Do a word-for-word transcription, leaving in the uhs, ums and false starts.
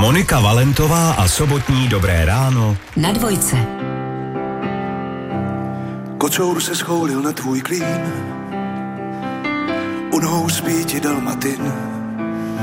Monika Valentová a sobotní Dobré ráno na Dvojce. Kocour se schoulil na tvůj klín, u nohou spí ti dalmatin.